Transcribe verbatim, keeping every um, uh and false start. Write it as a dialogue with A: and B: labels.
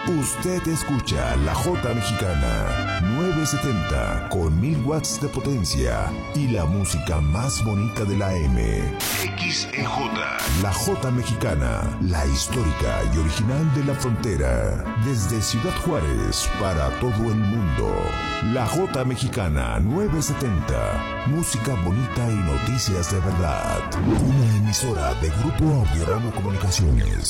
A: Usted escucha La Jota Mexicana novecientos setenta con mil watts de potencia y la música más bonita de la M. X E J. La Jota Mexicana, la histórica y original de la frontera. Desde Ciudad Juárez para todo el mundo. La Jota Mexicana novecientos setenta. Música bonita y noticias de verdad. Una emisora de Grupo Audiorama Comunicaciones.